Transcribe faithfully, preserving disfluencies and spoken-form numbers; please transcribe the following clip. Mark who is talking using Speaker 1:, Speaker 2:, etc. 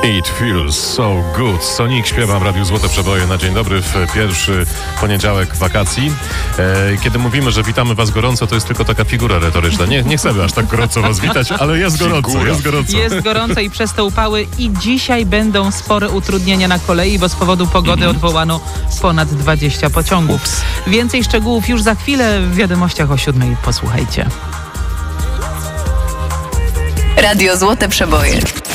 Speaker 1: It feels so good. Sonic śpiewa w Radiu Złote Przeboje na dzień dobry w pierwszy poniedziałek wakacji. E, kiedy mówimy, że witamy was gorąco, to jest tylko taka figura retoryczna. Nie, nie chcemy aż tak gorąco was witać, ale jest gorąco, jest gorąco.
Speaker 2: Jest gorąco i przez te upały i dzisiaj będą spore utrudnienia na kolei, bo z powodu pogody mm. odwołano ponad dwadzieścia pociągów. Ups. Więcej szczegółów już za chwilę w wiadomościach o siódmej. Posłuchajcie.
Speaker 3: Radio Złote Przeboje.